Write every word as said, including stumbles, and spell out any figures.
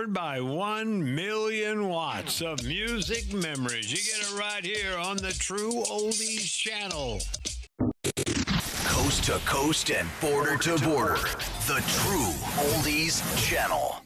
powered by one million watts of music memories. You get it right here on the True Oldies channel. Coast to coast and border to border. The True Oldies channel.